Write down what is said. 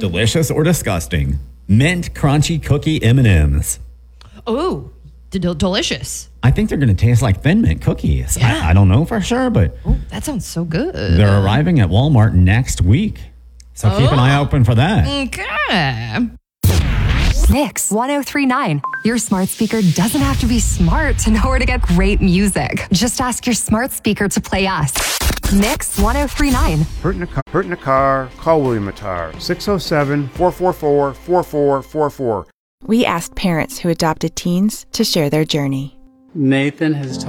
delicious or disgusting. Mint crunchy cookie M&Ms. Oh, delicious. I think they're going to taste like Thin Mint cookies. Yeah. I don't know for sure, but That sounds so good. they're arriving at Walmart next week. So keep an eye open for that. Okay. Mix 1039. Your smart speaker doesn't have to be smart to know where to get great music. Just ask your smart speaker to play us. Mix 1039. Hurt in a car, call William Attar, 607-444-4444. We asked parents who adopted teens to share their journey. Nathan has